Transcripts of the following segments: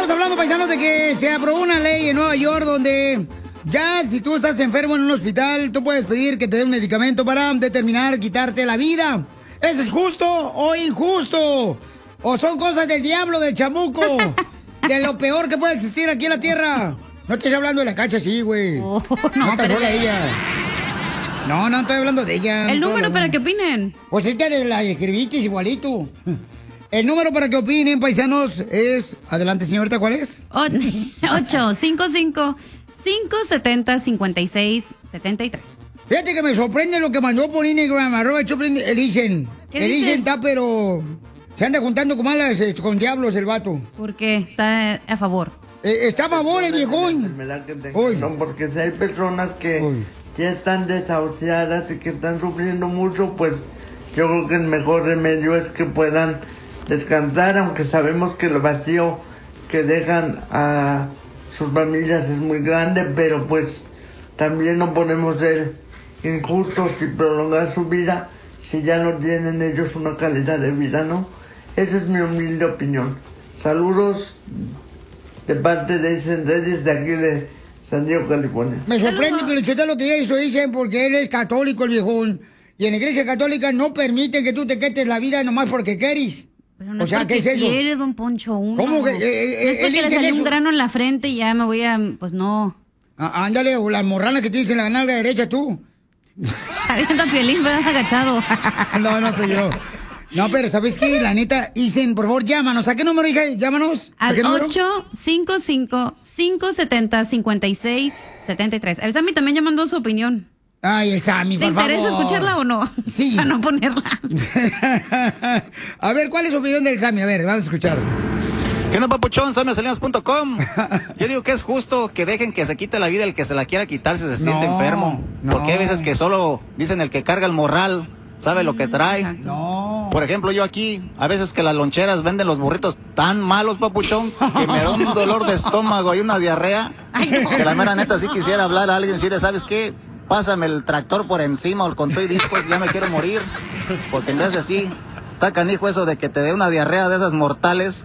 estamos hablando, paisanos, de que se aprobó una ley en Nueva York donde ya si tú estás enfermo en un hospital, tú puedes pedir que te den un medicamento para determinar quitarte la vida. ¿Eso es justo o injusto? ¿O son cosas del diablo, del chamuco? De lo peor que puede existir aquí en la tierra. No estoy hablando de la Cacha, sí, güey. Oh, no está sola ella. No, no estoy hablando de ella. El número para que opinen. Pues esta la escribiste igualito. El número para que opinen, paisanos, es... Adelante, señorita, ¿cuál es? 855-570-5673. Fíjate que me sorprende lo que mandó por Instagram, Elisen. Elisen está, pero... Se anda juntando con malas, con diablos el vato. ¿Por qué? Está a favor. Está a favor el viejón. No, porque si hay personas que ya están desahuciadas y que están sufriendo mucho, pues yo creo que el mejor remedio es que puedan descansar, aunque sabemos que el vacío que dejan a sus familias es muy grande, pero pues también no podemos ser injustos y prolongar su vida si ya no tienen ellos una calidad de vida, ¿no? Esa es mi humilde opinión. Saludos de parte de Isen Reyes de aquí de San Diego, California. Me sorprende, pero lo que ya hizo, dicen, porque él es católico, el viejón. Y en la iglesia católica no permiten que tú te quites la vida nomás porque quieres. Pero no, o sea, ¿qué es eso? Quiere, don Poncho, uno. ¿Cómo que? No es porque le salió un grano en la frente y ya me voy a... Pues no. Ándale, o la morrana que tienes en la nalga derecha tú. Avienta Piolín, ¿verdad? Agachado. No soy yo. No, pero ¿sabes qué? La neta, Isen, por favor, llámanos. ¿A qué número, hija? Llámanos. Al 855-570-5673. El Sammy también ya mandó su opinión. Ay, el Sammy, por favor. ¿Te interesa escucharla o no? Sí. Para no ponerla. A ver, ¿cuál es su opinión del Sammy? A ver, vamos a escuchar. ¿Qué onda, papuchón? SammySalinas.com. Yo digo que es justo que dejen que se quite la vida el que se la quiera quitar si se siente enfermo. Porque hay veces que solo dicen el que carga el morral sabe lo que trae. Exacto. No. Por ejemplo, yo aquí, a veces que las loncheras venden los burritos tan malos, papuchón, que me da un dolor de estómago y una diarrea. Ay, no. Que la mera neta sí quisiera hablar a alguien y decirle, ¿sabes qué? Pásame el tractor por encima o con todo y discos, ya me quiero morir. Porque en vez de así, está canijo eso de que te dé una diarrea de esas mortales.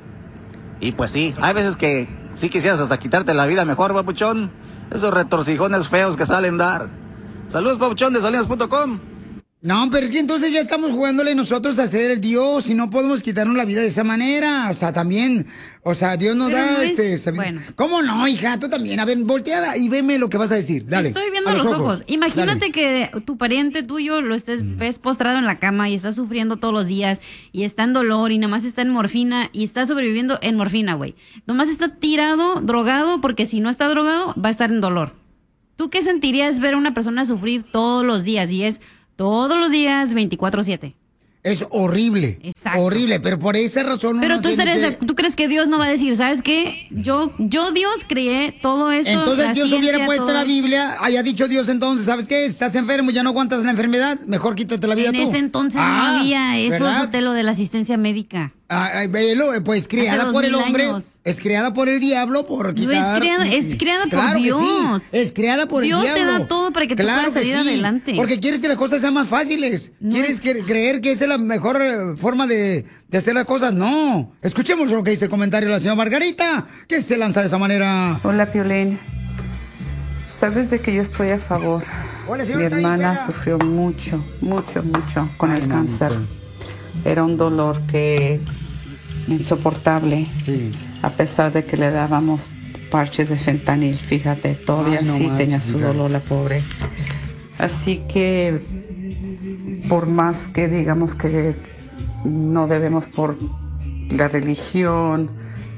Y pues sí, hay veces que sí quisieras hasta quitarte la vida mejor, papuchón. Esos retorcijones feos que salen dar. Saludos, papuchón, de Salinas.com. No, pero es que entonces ya estamos jugándole nosotros a ser el Dios y no podemos quitarnos la vida de esa manera. O sea, también, o sea, Dios nos pero da no es, bueno. ¿Cómo no, hija? Tú también. A ver, voltea y veme lo que vas a decir. Dale. Estoy viendo los ojos. Imagínate que tu pariente tuyo lo ves postrado en la cama y está sufriendo todos los días y está en dolor y nada más está en morfina y está sobreviviendo en morfina, güey. Nomás está tirado, drogado, porque si no está drogado, va a estar en dolor. ¿Tú qué sentirías ver a una persona sufrir todos los días? Y es todos los días, 24/7. Es horrible. Exacto. Horrible, pero por esa razón... Pero tú crees que Dios no va a decir, ¿sabes qué? Yo Dios creé todo esto. Entonces Dios hubiera puesto la esto. Biblia, haya dicho Dios entonces, ¿sabes qué? Estás enfermo, ya no aguantas la enfermedad, mejor quítate la vida tú. En ese entonces no había eso, Sotelo, de la asistencia médica. Pues creada por el hombre, años. es creada por el diablo por quitar... No es creada por Claro que Dios. sí, es creada por el diablo. Dios te da todo para que tú puedas salir adelante. Porque quieres que las cosas sean más fáciles. Quieres creer que esa es la mejor forma de hacer las cosas. No. Escuchemos lo que dice el comentario de la señora Margarita, que se lanza de esa manera. Hola, Piolín. Sabes de que yo estoy a favor. Hola, Mi hermana sufrió mucho con el cáncer. Era un dolor que insoportable. Sí. A pesar de que le dábamos parches de fentanil, fíjate, todavía tenía su dolor la pobre. Así que por más que digamos que no debemos por la religión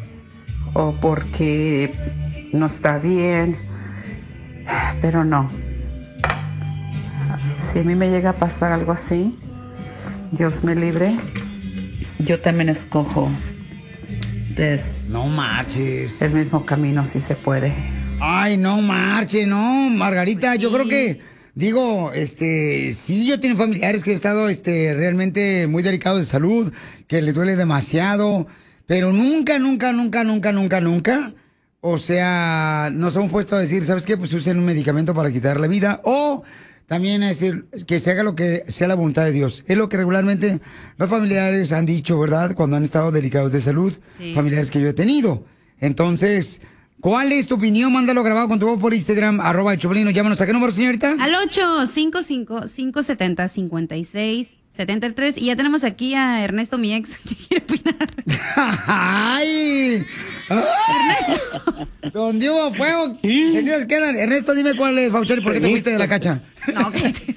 o porque no está bien, pero no. Si a mí me llega a pasar algo así, Dios me libre, yo también escojo no marches. El mismo camino, si se puede. Ay, no marches, no, Margarita, yo creo que, sí, yo tengo familiares que han estado, realmente muy delicados de salud, que les duele demasiado, pero nunca, o sea, nos hemos puesto a decir, ¿sabes qué? Pues usen un medicamento para quitar la vida, o también es decir, que se haga lo que sea la voluntad de Dios. Es lo que regularmente los familiares han dicho, ¿verdad? Cuando han estado delicados de salud, familiares que yo he tenido. Entonces, ¿cuál es tu opinión? Mándalo grabado con tu voz por Instagram, @el Choplin. Llámanos. ¿A qué número, señorita? Al 855-570-5673. Y ya tenemos aquí a Ernesto, mi ex, que quiere opinar. ¡Ay! ¡Ernesto! Donde hubo fuego, señores, quedan. Ernesto, dime cuál es, Pauchón, y por qué te fuiste de la cacha. No, cállate.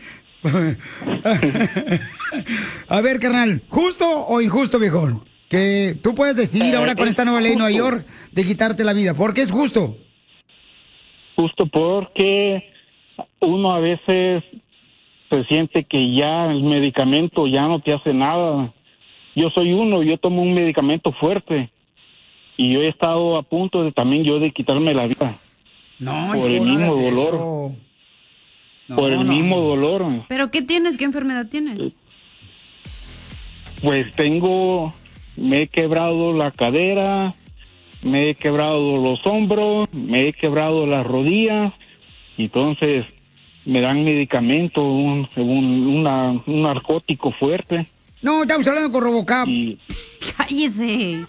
A ver, carnal, ¿justo o injusto, viejón? Que tú puedes decidir ahora con esta nueva ley en Nueva York de quitarte la vida. ¿Por qué es justo? Justo porque uno a veces se siente que ya el medicamento ya no te hace nada. Yo tomo un medicamento fuerte y yo he estado a punto de también yo de quitarme la vida. No, por el mismo dolor. Por el mismo dolor. ¿Pero qué tienes? ¿Qué enfermedad tienes? Pues me he quebrado la cadera, me he quebrado los hombros, me he quebrado las rodillas, entonces me dan medicamento, un narcótico fuerte. No, estamos hablando con Robocop. ¡Cállese!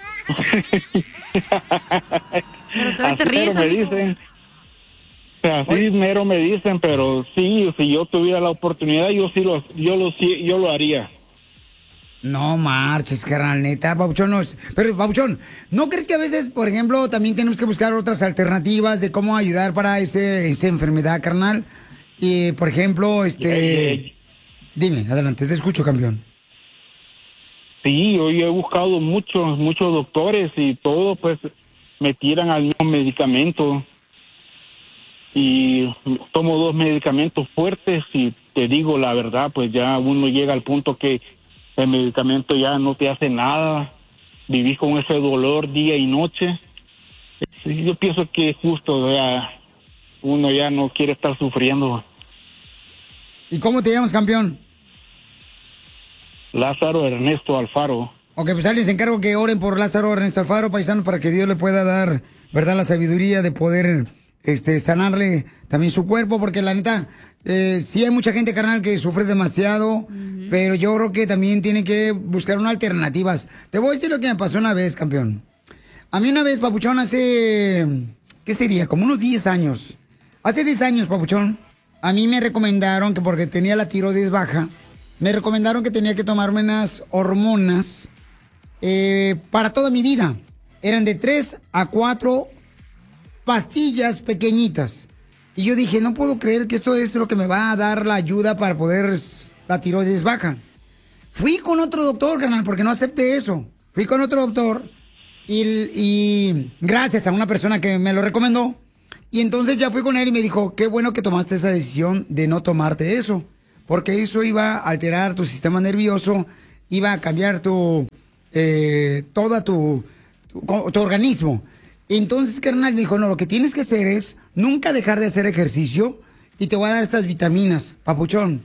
Pero todavía te ríes, me amigo. dicen. O sea, así mero me dicen, pero sí, si yo tuviera la oportunidad, yo lo haría. No marches, carnal, neta, Pabuchón. Pero, Pabuchón, ¿no crees que a veces, por ejemplo, también tenemos que buscar otras alternativas de cómo ayudar para esa enfermedad, carnal? Y, por ejemplo, Dime, adelante, te escucho, campeón. Sí, yo he buscado muchos doctores y todo, pues, me tiran al mismo medicamento. Y tomo 2 medicamentos fuertes y te digo la verdad, pues ya uno llega al punto que el medicamento ya no te hace nada. Vivís con ese dolor día y noche. Sí, yo pienso que es justo, uno ya no quiere estar sufriendo. ¿Y cómo te llamas, campeón? Lázaro Ernesto Alfaro. Ok, pues alguien se encargo que oren por Lázaro Ernesto Alfaro, paisano, para que Dios le pueda dar, ¿verdad?, la sabiduría de poder sanarle también su cuerpo, porque la neta, sí hay mucha gente, carnal, que sufre demasiado, pero yo creo que también tiene que buscar unas alternativas. Te voy a decir lo que me pasó una vez, campeón. A mí una vez, Papuchón, hace, ¿qué sería? Como unos 10 años. Hace 10 años, Papuchón, a mí me recomendaron que porque tenía la tiroides baja, me recomendaron que tenía que tomarme unas hormonas para toda mi vida. Eran de 3 a 4 pastillas pequeñitas. Y yo dije, no puedo creer que esto es lo que me va a dar la ayuda para poder la tiroides baja. Fui con otro doctor, carnal, porque no acepté eso. Fui con otro doctor y gracias a una persona que me lo recomendó. Y entonces ya fui con él y me dijo, qué bueno que tomaste esa decisión de no tomarte eso. Porque eso iba a alterar tu sistema nervioso, iba a cambiar todo tu organismo. Entonces, carnal, me dijo, no, lo que tienes que hacer es nunca dejar de hacer ejercicio y te voy a dar estas vitaminas, papuchón.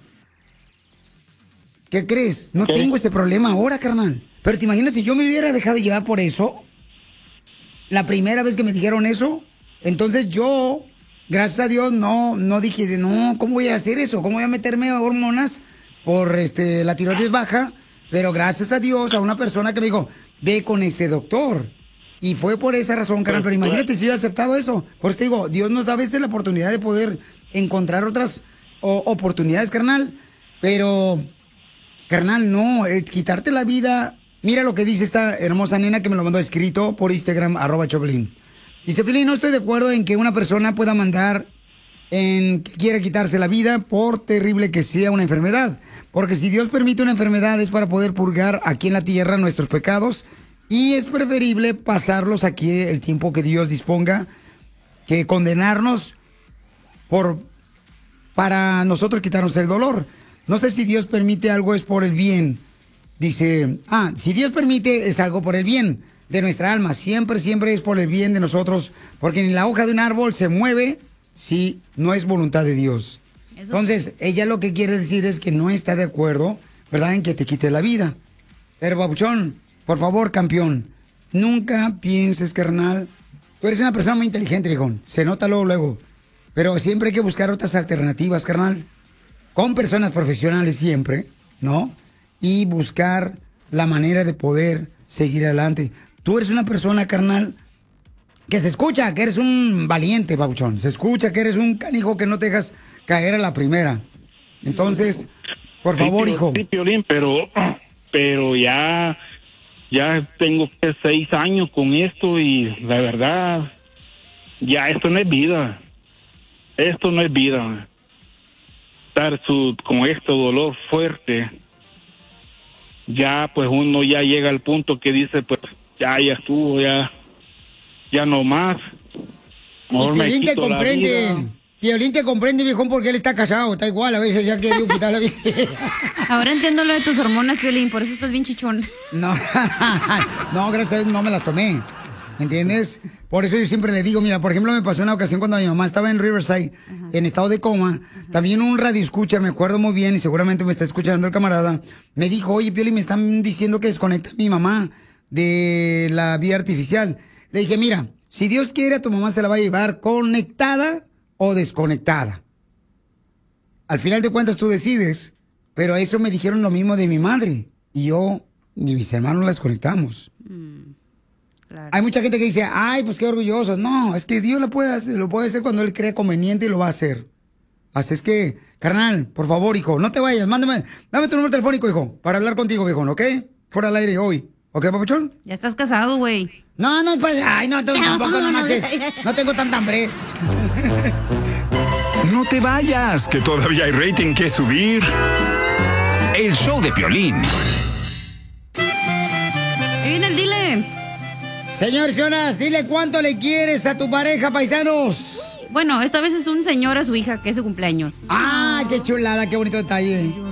¿Qué crees? No tengo ese problema ahora, carnal. Pero te imaginas si yo me hubiera dejado llevar por eso, la primera vez que me dijeron eso, entonces yo, gracias a Dios, no dije, no, ¿cómo voy a hacer eso? ¿Cómo voy a meterme hormonas por la tiroides baja? Pero gracias a Dios, a una persona que me dijo, ve con este doctor. Y fue por esa razón, carnal. Pero imagínate si yo he aceptado eso. Por eso te digo, Dios nos da a veces la oportunidad de poder encontrar otras oportunidades, carnal. Pero, carnal, no, quitarte la vida. Mira lo que dice esta hermosa nena que me lo mandó escrito por Instagram, @Choplin. Dice, Piolín, no estoy de acuerdo en que una persona pueda mandar en que quiera quitarse la vida por terrible que sea una enfermedad. Porque si Dios permite una enfermedad es para poder purgar aquí en la tierra nuestros pecados. Y es preferible pasarlos aquí el tiempo que Dios disponga que condenarnos para nosotros quitarnos el dolor. No sé si Dios permite algo es por el bien. Dice, si Dios permite es algo por el bien de nuestra alma. Siempre es por el bien de nosotros. Porque ni la hoja de un árbol se mueve si no es voluntad de Dios. Entonces, ella lo que quiere decir es que no está de acuerdo, ¿verdad?, en que te quite la vida. Pero, babuchón, por favor, campeón, nunca pienses, carnal. Tú eres una persona muy inteligente, viejón. Se nota luego. Pero siempre hay que buscar otras alternativas, carnal. Con personas profesionales siempre, ¿no? Y buscar la manera de poder seguir adelante. Tú eres una persona, carnal, que se escucha que eres un valiente, papuchón. Se escucha que eres un canijo que no te dejas caer a la primera. Entonces, por favor, hijo. Sí, Piolín, pero ya tengo 6 años con esto y la verdad, ya esto no es vida. Esto no es vida. Estar con este dolor fuerte, ya pues uno ya llega al punto que dice, pues ya estuvo, ya no más. Mejor me Piolín te quito la comprende. vida. Piolín te comprende, viejón, porque él está casado. Está igual, a veces ya querido quitar la vida. Ahora entiendo lo de tus hormonas, Piolín, por eso estás bien chichón. No, no, gracias a Dios no me las tomé. ¿Entiendes? Por eso yo siempre le digo, mira, por ejemplo, me pasó una ocasión cuando mi mamá estaba en Riverside, en estado de coma. También un radio escucha, me acuerdo muy bien, y seguramente me está escuchando el camarada. Me dijo, oye, Piolín, me están diciendo que desconecte a mi mamá de la vía artificial. Le dije, mira, si Dios quiere, a tu mamá se la va a llevar conectada o desconectada. Al final de cuentas tú decides, pero eso me dijeron lo mismo de mi madre. Y yo ni mis hermanos la desconectamos. Claro. Hay mucha gente que dice, ay, pues qué orgulloso. No, es que Dios lo puede hacer cuando Él cree conveniente y lo va a hacer. Así es que, carnal, por favor, hijo, no te vayas, dame tu número telefónico, hijo, para hablar contigo, viejo, ¿ok? Fuera al aire hoy. ¿Ok, papuchón? Ya estás casado, güey. No, ay, no, tampoco nomás no tengo tanta hambre. No te vayas, que todavía hay rating que subir. El show de Piolín. Viene el dile. Señor, señoras, dile cuánto le quieres a tu pareja, paisanos. Bueno, esta vez es un señor a su hija, que es su cumpleaños. Ah, qué chulada, qué bonito detalle.